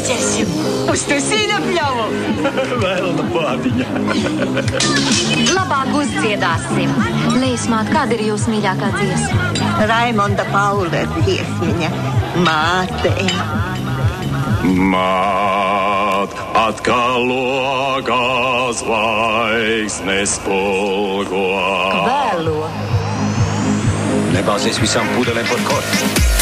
Izdzersim. Uztaisīja pļavu. Vēlna bādiņa. Labāk uzdziedāsim. Leismāt, kāda ir jūsu mīļākā dziesma? Raimonda Paula dziesmiņa. Māte. Māt, atkal logā zvaigznes spulgo. Vēlo. Nebāzies visām pudelēm par korķi.